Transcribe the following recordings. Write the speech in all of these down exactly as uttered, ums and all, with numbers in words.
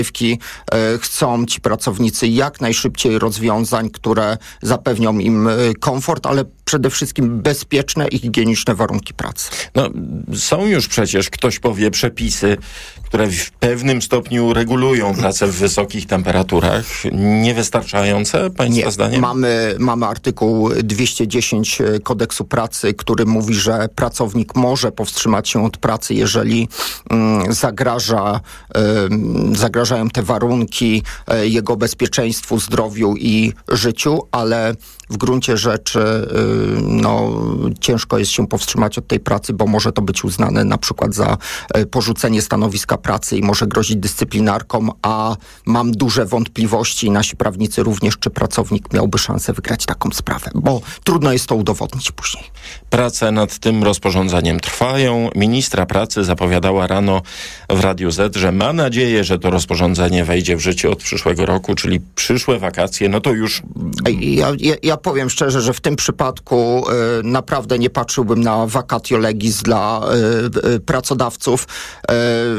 Chcą ci pracownicy jak najszybciej rozwiązań, które zapewnią im komfort, ale przede wszystkim bezpieczne i higieniczne warunki pracy. No, są już przecież, ktoś powie, przepisy, które w pewnym stopniu regulują pracę w wysokich temperaturach. Niewystarczające, państwa Nie. zdaniem? Mamy, mamy artykuł dwieście dziesięć kodeksu pracy, który mówi, że pracownik może powstrzymać się od pracy, jeżeli mm, zagraża, y, zagrażają te warunki y, jego bezpieczeństwu, zdrowiu i życiu, ale w gruncie rzeczy y, no, ciężko jest się powstrzymać od tej pracy, bo może to być uznane na przykład za y, porzucenie stanowiska pracy i może grozić dyscyplinarką, a mam duże wątpliwości i nasi prawnicy również, czy pracownik miałby szansę wygrać taką sprawę, bo trudno jest to udowodnić później. Prace nad tym rozporządzeniem trwają. Ministra pracy zapowiadała rano w Radiu Z, że ma nadzieję, że to rozporządzenie wejdzie w życie od przyszłego roku, czyli przyszłe wakacje, no to już... Ja, ja, ja powiem szczerze, że w tym przypadku y, naprawdę nie patrzyłbym na vacatio legis dla y, y, pracodawców, y,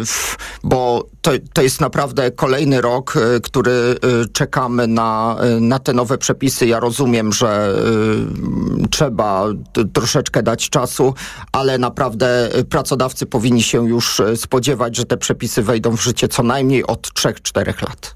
bo to, to jest naprawdę kolejny rok, y, który y, czekamy na, y, na te nowe przepisy. Ja rozumiem, że y, trzeba t, troszeczkę dać czasu, ale naprawdę y, pracodawcy powinni się już y, spodziewać, że te przepisy wejdą w życie co najmniej od trzech czterech lat.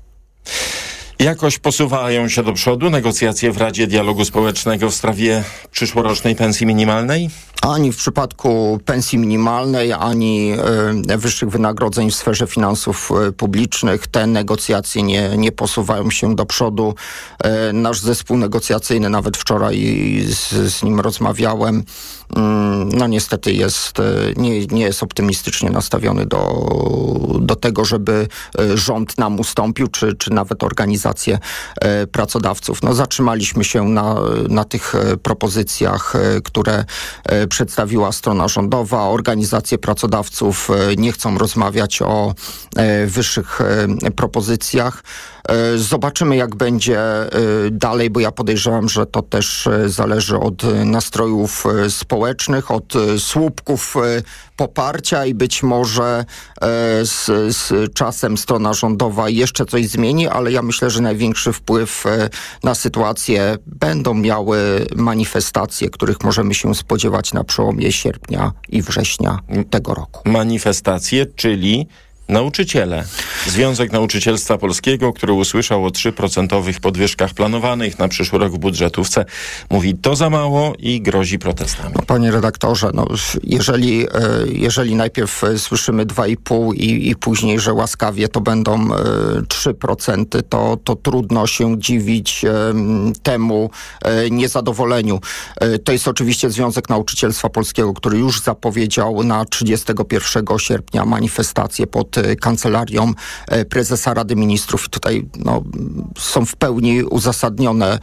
Jakoś posuwają się do przodu negocjacje w Radzie Dialogu Społecznego w sprawie przyszłorocznej pensji minimalnej? Ani w przypadku pensji minimalnej, ani y, wyższych wynagrodzeń w sferze finansów y, publicznych te negocjacje nie, nie posuwają się do przodu. Y, nasz zespół negocjacyjny, nawet wczoraj z, z nim rozmawiałem, y, no niestety jest, y, nie, nie jest optymistycznie nastawiony do, do tego, żeby y, rząd nam ustąpił, czy, czy nawet organizacje y, pracodawców. No, zatrzymaliśmy się na, na tych y, propozycjach, y, które y, przedstawiła strona rządowa. Organizacje pracodawców nie chcą rozmawiać o wyższych propozycjach. Zobaczymy, jak będzie dalej, bo ja podejrzewam, że to też zależy od nastrojów społecznych, od słupków poparcia i być może z, z czasem strona rządowa jeszcze coś zmieni, ale ja myślę, że największy wpływ na sytuację będą miały manifestacje, których możemy się spodziewać na przełomie sierpnia i września tego roku. Manifestacje, czyli nauczyciele. Związek Nauczycielstwa Polskiego, który usłyszał o trzy procent podwyżkach planowanych na przyszły rok w budżetówce, mówi, to za mało i grozi protestami. Panie redaktorze, no, jeżeli, jeżeli najpierw słyszymy dwa i pół i, i później, że łaskawie to będą trzy procent, to, to trudno się dziwić temu niezadowoleniu. To jest oczywiście Związek Nauczycielstwa Polskiego, który już zapowiedział na trzydziestego pierwszego sierpnia manifestację pod kancelarią prezesa Rady Ministrów i tutaj no, są w pełni uzasadnione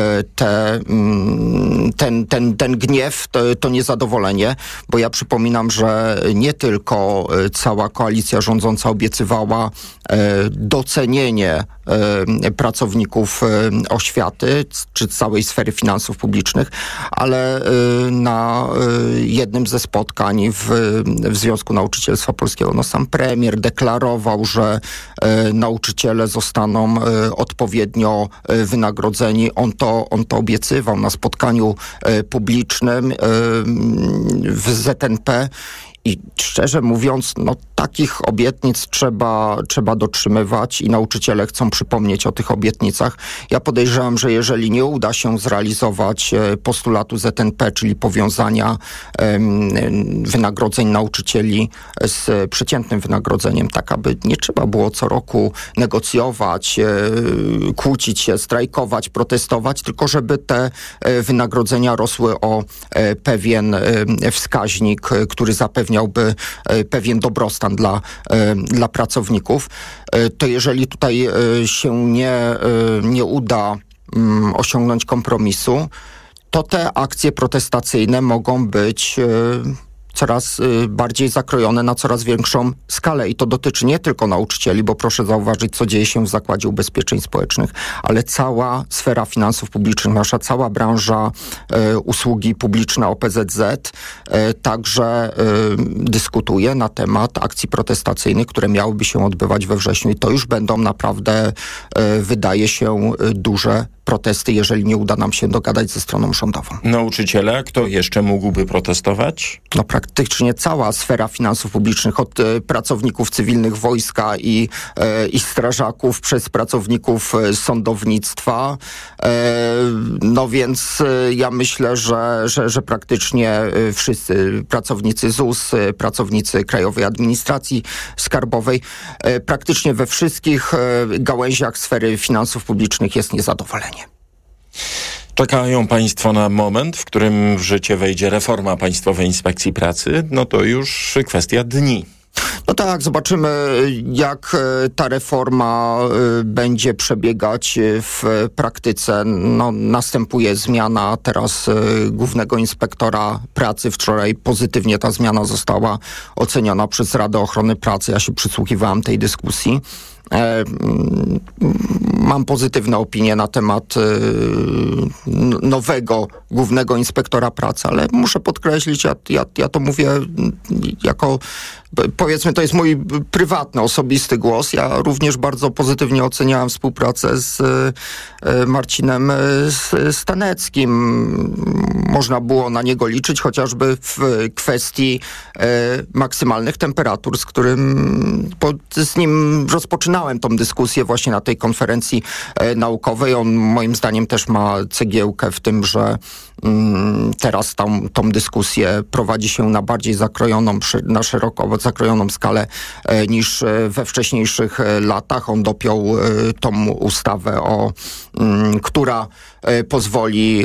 te, ten, ten, ten gniew, to, to niezadowolenie, bo ja przypominam, że nie tylko cała koalicja rządząca obiecywała docenienie pracowników oświaty czy całej sfery finansów publicznych, ale na jednym ze spotkań w, w Związku Nauczycielstwa Polskiego no sam premier deklarował, że nauczyciele zostaną odpowiednio wynagrodzeni. On to, on to obiecywał na spotkaniu publicznym w Z N P. I szczerze mówiąc, no takich obietnic trzeba, trzeba dotrzymywać i nauczyciele chcą przypomnieć o tych obietnicach. Ja podejrzewam, że jeżeli nie uda się zrealizować postulatu Z N P, czyli powiązania um, wynagrodzeń nauczycieli z przeciętnym wynagrodzeniem, tak aby nie trzeba było co roku negocjować, e, kłócić się, strajkować, protestować, tylko żeby te e, wynagrodzenia rosły o e, pewien e, wskaźnik, który zapewniałby e, pewien dobrostan dla, dla pracowników, to jeżeli tutaj się nie, nie uda osiągnąć kompromisu, to te akcje protestacyjne mogą być coraz y, bardziej zakrojone na coraz większą skalę i to dotyczy nie tylko nauczycieli, bo proszę zauważyć, co dzieje się w Zakładzie Ubezpieczeń Społecznych, ale cała sfera finansów publicznych, nasza cała branża y, usługi publiczne O P Z Z y, także y, dyskutuje na temat akcji protestacyjnych, które miałyby się odbywać we wrześniu i to już będą naprawdę, y, wydaje się, y, duże protesty, jeżeli nie uda nam się dogadać ze stroną rządową. Nauczyciele, kto jeszcze mógłby protestować? No praktycznie cała sfera finansów publicznych, od e, pracowników cywilnych wojska i, e, i strażaków, przez pracowników e, sądownictwa. E, no więc e, ja myślę, że, że, że praktycznie e, wszyscy pracownicy Z U S, e, pracownicy Krajowej Administracji Skarbowej, e, praktycznie we wszystkich e, gałęziach sfery finansów publicznych jest niezadowolenie. Czekają państwo na moment, w którym w życie wejdzie reforma Państwowej Inspekcji Pracy? No to już kwestia dni. No tak, zobaczymy, jak ta reforma będzie przebiegać w praktyce. No, następuje zmiana teraz głównego inspektora pracy. Wczoraj pozytywnie ta zmiana została oceniona przez Radę Ochrony Pracy. Ja się przysłuchiwałem tej dyskusji. Mam pozytywne opinie na temat nowego głównego inspektora pracy, ale muszę podkreślić, ja, ja, ja to mówię jako, powiedzmy, to jest mój prywatny, osobisty głos. Ja również bardzo pozytywnie oceniałem współpracę z Marcinem Staneckim. Można było na niego liczyć chociażby w kwestii maksymalnych temperatur, z którym z nim rozpoczynałem tą dyskusję właśnie na tej konferencji naukowej. On moim zdaniem też ma cegiełkę w tym, że teraz tą, tą dyskusję prowadzi się na bardziej zakrojoną, na szeroko zakrojoną skalę niż we wcześniejszych latach. On dopiął tą ustawę, o, która pozwoli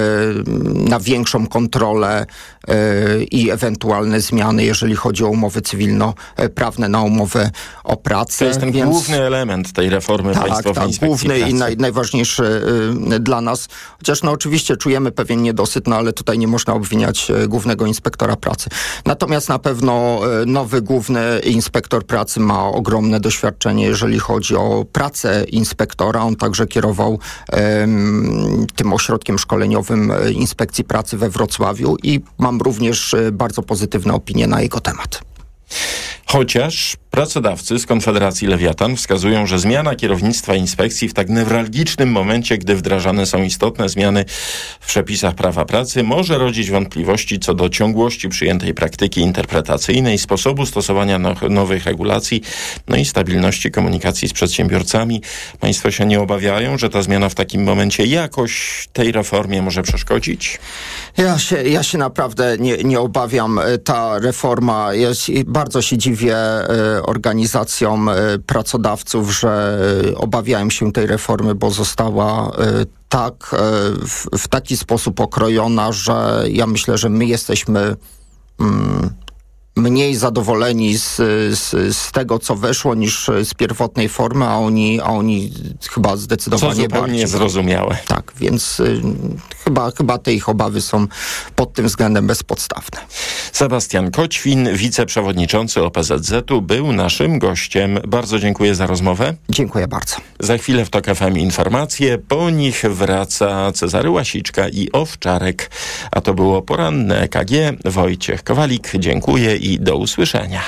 na większą kontrolę i ewentualne zmiany, jeżeli chodzi o umowy cywilnoprawne, na umowy o pracę. To jest ten Więc... główny element tej reformy tak, Państwowej tak, Inspekcji główny Pracy. i naj, najważniejszy dla nas. Chociaż no oczywiście czujemy pewien niedosyt, no ale tutaj nie można obwiniać głównego inspektora pracy. Natomiast na pewno nowy główny inspektor pracy ma ogromne doświadczenie, jeżeli chodzi o pracę inspektora. On także kierował um, tym ośrodkiem szkoleniowym Inspekcji Pracy we Wrocławiu i mam również bardzo pozytywne opinie na jego temat. Chociaż pracodawcy z Konfederacji Lewiatan wskazują, że zmiana kierownictwa inspekcji w tak newralgicznym momencie, gdy wdrażane są istotne zmiany w przepisach prawa pracy, może rodzić wątpliwości co do ciągłości przyjętej praktyki interpretacyjnej, sposobu stosowania no- nowych regulacji, no i stabilności komunikacji z przedsiębiorcami. Państwo się nie obawiają, że ta zmiana w takim momencie jakoś tej reformie może przeszkodzić? Ja się, ja się naprawdę nie, nie obawiam. Ta reforma, jest, bardzo się dziwię organizacjom pracodawców, że obawiają się tej reformy, bo została tak, w, w taki sposób okrojona, że ja myślę, że my jesteśmy mm, mniej zadowoleni z, z, z tego, co weszło, niż z pierwotnej formy, a oni, a oni chyba zdecydowanie co zupełnie bardziej. Zrozumiałe. Tak, więc y, chyba, chyba te ich obawy są pod tym względem bezpodstawne. Sebastian Koćwin, wiceprzewodniczący O P Z Z-u, był naszym gościem. Bardzo dziękuję za rozmowę. Dziękuję bardzo. Za chwilę w Tok F M informacje, po nich wraca Cezary Łasiczka i Owczarek. A to było poranne E K G. Wojciech Kowalik, dziękuję i do usłyszenia.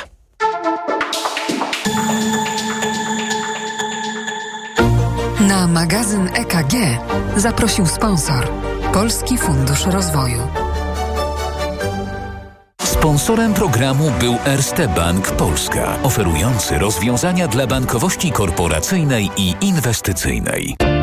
Na magazyn E K G zaprosił sponsor Polski Fundusz Rozwoju. Sponsorem programu był Erste Bank Polska, oferujący rozwiązania dla bankowości korporacyjnej i inwestycyjnej.